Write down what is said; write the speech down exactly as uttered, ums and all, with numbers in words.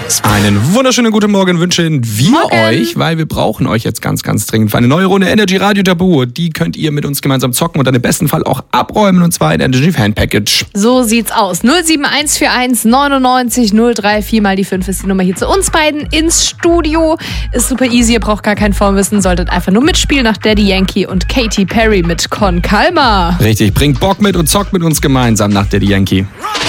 Einen wunderschönen guten Morgen wünschen wir Morgen. euch, weil wir brauchen euch jetzt ganz, ganz dringend für eine neue Runde Energy Radio Tabu. Die könnt ihr mit uns gemeinsam zocken und dann im besten Fall auch abräumen, und zwar in Energy Fan Package. So sieht's aus. null sieben eins vier eins neunundneunzig null drei vier mal die fünf ist die Nummer hier zu uns beiden ins Studio. Ist super easy, ihr braucht gar kein Vorwissen, solltet einfach nur mitspielen nach Daddy Yankee und Katy Perry mit Con Calma. Richtig, bringt Bock mit und zockt mit uns gemeinsam nach Daddy Yankee.